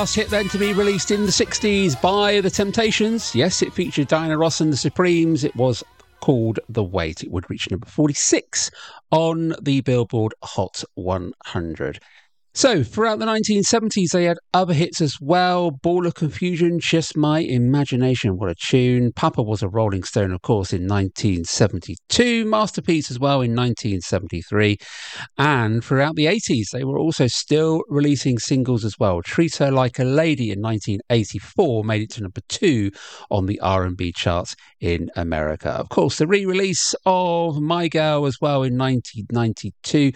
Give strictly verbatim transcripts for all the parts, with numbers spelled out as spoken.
Last hit then to be released in the sixties by The Temptations. Yes, it featured Diana Ross and the Supremes. It was called The Wait. It would reach number forty-six on the Billboard Hot one hundred. So, throughout the nineteen seventies, they had other hits as well. Ball of Confusion, Just My Imagination, what a tune. Papa Was a Rolling Stone, of course, in nineteen seventy-two. Masterpiece as well in nineteen seventy-three. And throughout the eighties, they were also still releasing singles as well. Treat Her Like a Lady in nineteen eighty-four made it to number two on the R and B charts in America. Of course, the re-release of My Girl as well in nineteen ninety-two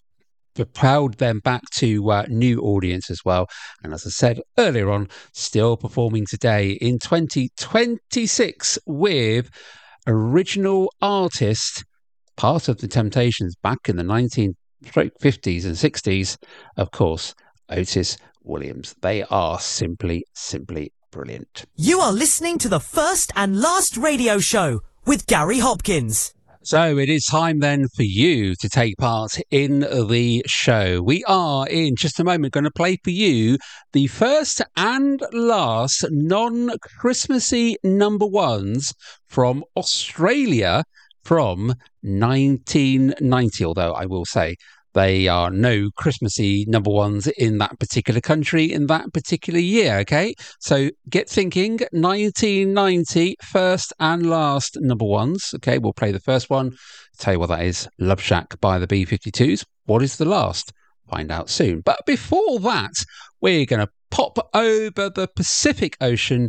propelled them back to uh, new audience as well. And as I said earlier on, still performing today in twenty twenty-six with original artist, part of the Temptations back in the nineteen fifties and sixties, of course, Otis Williams. They are simply, simply brilliant. You are listening to the first and last radio show with Gary Hopkins. So it is time then for you to take part in the show. We are in just a moment going to play for you the first and last non-Christmassy number ones from Australia from nineteen ninety, although I will say they are no Christmassy number ones in that particular country in that particular year, okay? So get thinking, nineteen ninety, first and last number ones, okay? We'll play the first one, tell you what that is, Love Shack by the B fifty-twos. What is the last? Find out soon. But before that, we're going to pop over the Pacific Ocean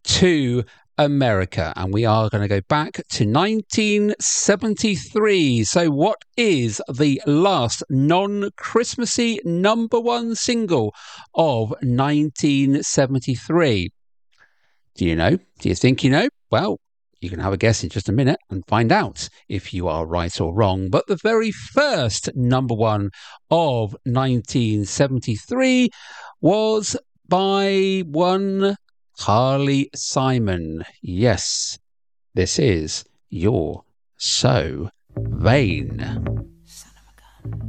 to America, and we are going to go back to nineteen seventy-three. So what is the last non-Christmassy number one single of nineteen seventy-three? Do you know? Do you think you know? Well, you can have a guess in just a minute and find out if you are right or wrong. But the very first number one of nineteen seventy-three was by one Carly Simon. Yes, this is You're So Vain.